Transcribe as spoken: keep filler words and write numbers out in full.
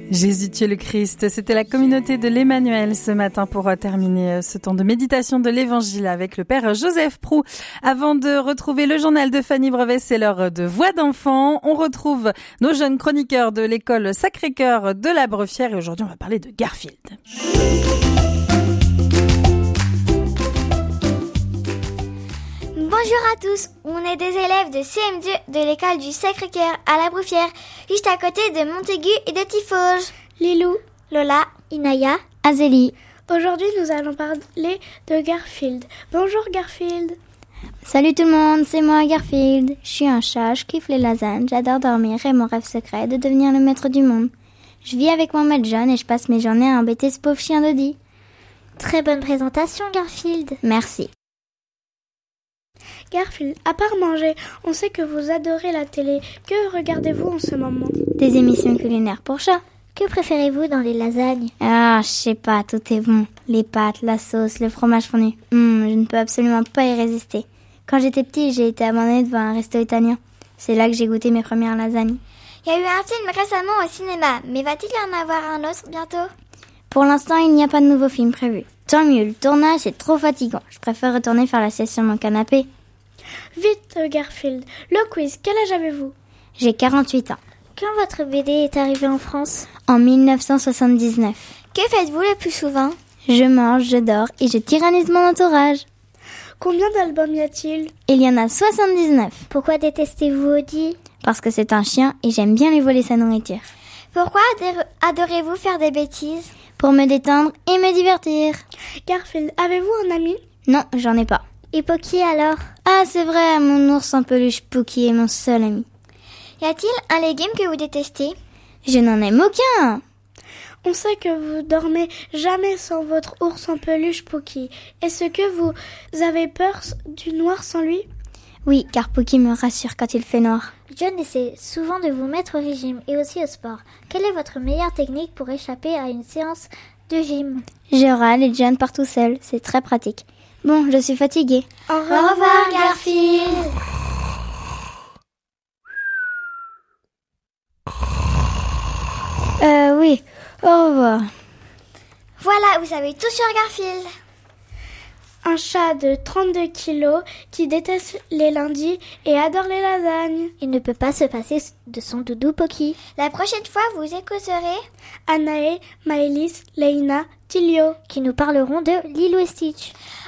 Jésus, tu es le Christ. C'était la communauté de l'Emmanuel ce matin pour terminer ce temps de méditation de l'Évangile avec le Père Joseph Proux. Avant de retrouver le journal de Fanny Brevet, c'est l'heure de Voix d'enfants. On retrouve nos jeunes chroniqueurs de l'école Sacré-Cœur de la Breffière et aujourd'hui on va parler de Garfield. Bonjour à tous, on est des élèves de C M deux de l'école du Sacré-Cœur à la Breffière, juste à côté de Montaigu et de Tifauges. Lilou, Lola, Inaya, Azélie. Aujourd'hui nous allons parler de Garfield. Bonjour Garfield. Salut tout le monde, c'est moi Garfield. Je suis un chat, je kiffe les lasagnes, j'adore dormir et mon rêve secret est de devenir le maître du monde. Je vis avec mon maître John et je passe mes journées à embêter ce pauvre chien Dodie. Très bonne présentation Garfield. Merci. Garfield, à part manger, on sait que vous adorez la télé. Que regardez-vous en ce moment? Des émissions culinaires pour chats. Que préférez-vous dans les lasagnes? Ah, je sais pas, tout est bon. Les pâtes, la sauce, le fromage fondu. Hum, je ne peux absolument pas y résister. Quand j'étais petit, j'ai été abandonnée devant un resto italien. C'est là que j'ai goûté mes premières lasagnes. Il y a eu un film récemment au cinéma, mais va-t-il y en avoir un autre bientôt? Pour l'instant, il n'y a pas de nouveau film prévu. Tant mieux, le tournage est trop fatigant. Je préfère retourner faire la sieste sur mon canapé. Vite, Garfield. Le quiz, quel âge avez-vous? J'ai quarante-huit ans. Quand votre B D est arrivé en France? En mille neuf cent soixante-dix-neuf. Que faites-vous le plus souvent? Je mange, je dors et je tyrannise mon entourage. Combien d'albums y a-t-il? Il y en a soixante-dix-neuf. Pourquoi détestez-vous Audi? Parce que c'est un chien et j'aime bien lui voler sa nourriture. Pourquoi adorez-vous faire des bêtises? Pour me détendre et me divertir. Garfield, avez-vous un ami? Non, j'en ai pas. Et Pocky alors? Ah, c'est vrai, mon ours en peluche Pocky est mon seul ami. Y a-t-il un légume que vous détestez? Je n'en aime aucun. On sait que vous dormez jamais sans votre ours en peluche Pocky. Est-ce que vous avez peur du noir sans lui? Oui, car Pocky me rassure quand il fait noir. John essaie souvent de vous mettre au régime et aussi au sport. Quelle est votre meilleure technique pour échapper à une séance de gym? Je râle et John part tout seul, c'est très pratique. Bon, je suis fatiguée. Au revoir, Au revoir Garfield. Euh, oui, au revoir. Voilà, vous savez tout sur Garfield. Un chat de trente-deux kilos qui déteste les lundis et adore les lasagnes. Il ne peut pas se passer de son doudou Pocky. La prochaine fois, vous écouterez Anaë, Maëlys, Leïna, Tilio qui nous parleront de Lilo et Stitch.